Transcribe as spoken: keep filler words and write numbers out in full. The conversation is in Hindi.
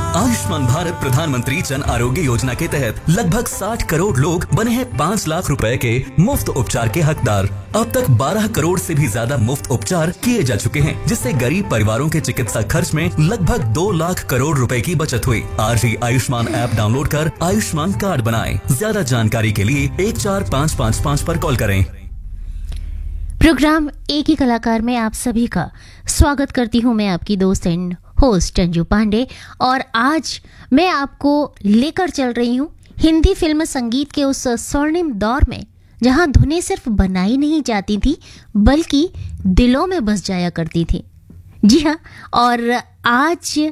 आयुष्मान भारत प्रधानमंत्री जन आरोग्य योजना के तहत लगभग साठ करोड़ लोग बने हैं पाँच लाख रुपए के मुफ्त उपचार के हकदार। अब तक बारह करोड़ से भी ज्यादा मुफ्त उपचार किए जा चुके हैं, जिससे गरीब परिवारों के चिकित्सा खर्च में लगभग दो लाख करोड़ रुपए की बचत हुई। आज ही आयुष्मान ऐप डाउनलोड कर आयुष्मान कार्ड बनाएं। ज्यादा जानकारी के लिए एक चार पाँच पाँच पाँच पर कॉल करें। प्रोग्राम एक ही कलाकार में आप सभी का स्वागत करती हूँ। मैं आपकी दोस्त एंड होस्ट अंजू पांडे, और आज मैं आपको लेकर चल रही हूँ हिंदी फिल्म संगीत के उस स्वर्णिम दौर में जहाँ धुनें सिर्फ बनाई नहीं जाती थी बल्कि दिलों में बस जाया करती थी। जी हाँ, और आज